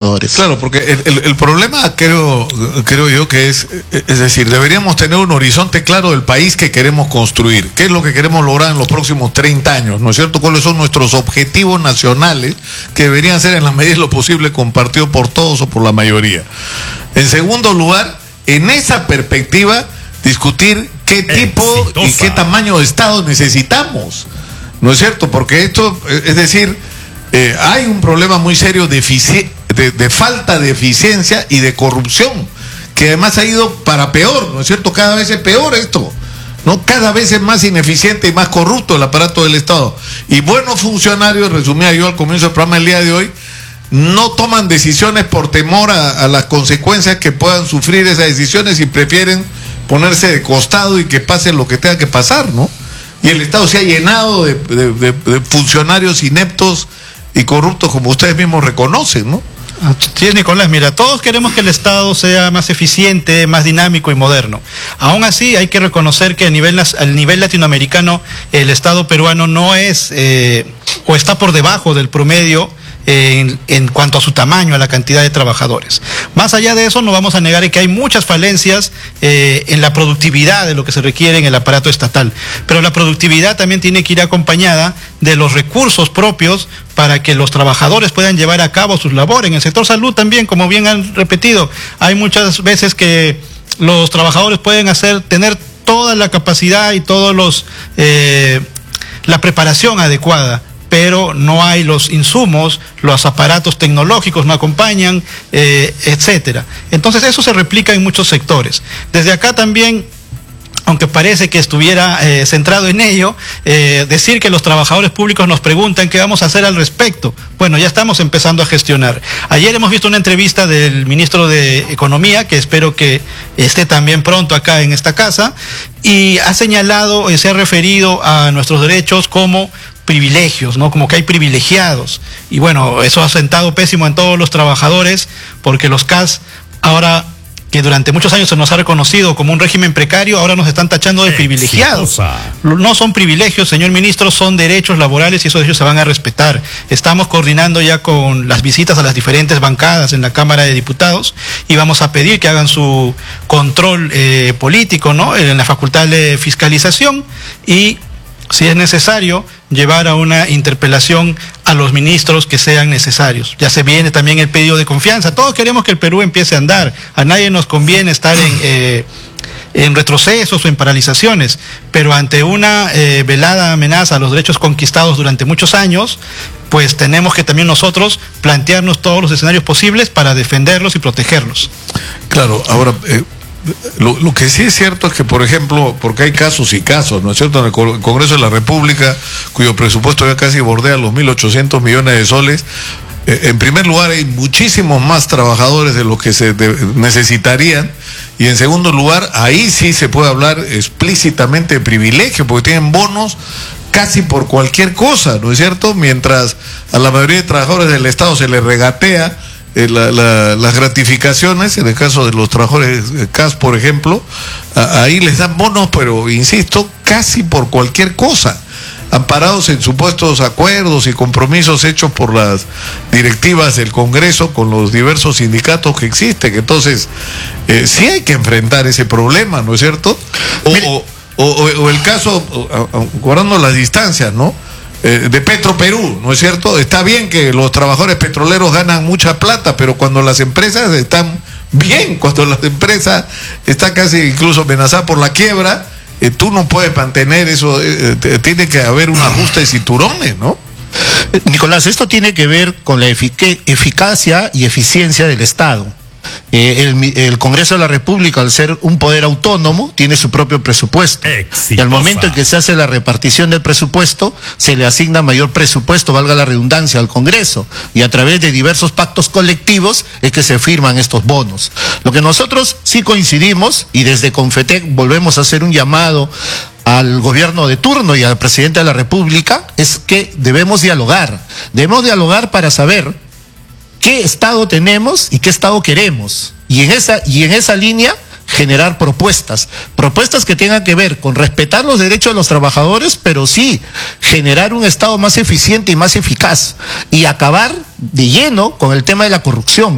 trabajadores. Claro, porque el problema creo yo que es decir, deberíamos tener un horizonte claro del país que queremos construir. ¿Qué es lo que queremos lograr en los próximos 30 años? ¿No es cierto? ¿Cuáles son nuestros objetivos nacionales que deberían ser en la medida de lo posible compartidos por todos o por la mayoría? En segundo lugar, en esa perspectiva, discutir qué tipo y qué tamaño de Estado necesitamos. ¿No es cierto? Porque esto, es decir, hay un problema muy serio de falta de eficiencia y de corrupción, que además ha ido para peor, ¿no es cierto? Cada vez es peor esto, ¿no? Cada vez es más ineficiente y más corrupto el aparato del Estado. Y buenos funcionarios, resumía yo al comienzo del programa el día de hoy, no toman decisiones por temor a las consecuencias que puedan sufrir esas decisiones y prefieren ponerse de costado y que pase lo que tenga que pasar, ¿no? Y el Estado se ha llenado de funcionarios ineptos y corruptos, como ustedes mismos reconocen, ¿no? Sí, Nicolás, mira, todos queremos que el Estado sea más eficiente, más dinámico y moderno. Aún así, hay que reconocer que a nivel latinoamericano, el Estado peruano no es, o está por debajo del promedio en cuanto a su tamaño, a la cantidad de trabajadores. Más allá de eso, no vamos a negar que hay muchas falencias en la productividad de lo que se requiere en el aparato estatal, pero la productividad también tiene que ir acompañada de los recursos propios para que los trabajadores puedan llevar a cabo sus labores. En el sector salud también, como bien han repetido, hay muchas veces que los trabajadores pueden tener toda la capacidad y la preparación adecuada, pero no hay los insumos, los aparatos tecnológicos no acompañan, etcétera. Entonces eso se replica en muchos sectores. Desde acá también, aunque parece que estuviera centrado en ello, decir que los trabajadores públicos nos preguntan qué vamos a hacer al respecto. Bueno, ya estamos empezando a gestionar. Ayer hemos visto una entrevista del ministro de Economía, que espero que esté también pronto acá en esta casa, y ha señalado, se ha referido a nuestros derechos como privilegios, ¿no? Como que hay privilegiados. Y bueno, eso ha sentado pésimo en todos los trabajadores, porque los CAS, ahora que durante muchos años se nos ha reconocido como un régimen precario, ahora nos están tachando de privilegiados. No son privilegios, señor ministro, son derechos laborales y esos derechos se van a respetar. Estamos coordinando ya con las visitas a las diferentes bancadas en la Cámara de Diputados y vamos a pedir que hagan su control político, ¿no? En la facultad de fiscalización y, si es necesario, llevar a una interpelación a los ministros que sean necesarios. Ya se viene también el pedido de confianza. Todos queremos que el Perú empiece a andar. A nadie nos conviene estar en retrocesos o en paralizaciones, pero ante una velada amenaza a los derechos conquistados durante muchos años, pues tenemos que también nosotros plantearnos todos los escenarios posibles para defenderlos y protegerlos. Claro, ahora... Lo que sí es cierto es que, por ejemplo, porque hay casos y casos, ¿no es cierto? En el Congreso de la República, cuyo presupuesto ya casi bordea los 1.800 millones de soles, en primer lugar hay muchísimos más trabajadores de los que se necesitarían, y en segundo lugar, ahí sí se puede hablar explícitamente de privilegio, porque tienen bonos casi por cualquier cosa, ¿no es cierto? Mientras a la mayoría de trabajadores del Estado se les regatea las gratificaciones, en el caso de los trabajadores CAS, por ejemplo, ahí les dan bonos, pero insisto, casi por cualquier cosa, amparados en supuestos acuerdos y compromisos hechos por las directivas del Congreso con los diversos sindicatos que existen. Entonces, sí hay que enfrentar ese problema, ¿no es cierto? O el caso, guardando las distancias, ¿no? De Petroperú, ¿no es cierto? Está bien que los trabajadores petroleros ganan mucha plata, pero cuando las empresas están bien, cuando las empresas están casi incluso amenazadas por la quiebra, tú no puedes mantener eso, tiene que haber un ajuste de cinturones, ¿no? Nicolás, esto tiene que ver con la eficacia y eficiencia del Estado. El Congreso de la República, al ser un poder autónomo, tiene su propio presupuesto. Exitosa. Y al momento en que se hace la repartición del presupuesto, se le asigna mayor presupuesto, valga la redundancia, al Congreso. Y a través de diversos pactos colectivos es que se firman estos bonos. Lo que nosotros sí coincidimos, y desde Confetec volvemos a hacer un llamado al gobierno de turno y al presidente de la República, es que debemos dialogar. Debemos dialogar para saber qué Estado tenemos y qué Estado queremos. Y en esa línea generar propuestas que tengan que ver con respetar los derechos de los trabajadores, pero sí generar un Estado más eficiente y más eficaz y acabar de lleno con el tema de la corrupción.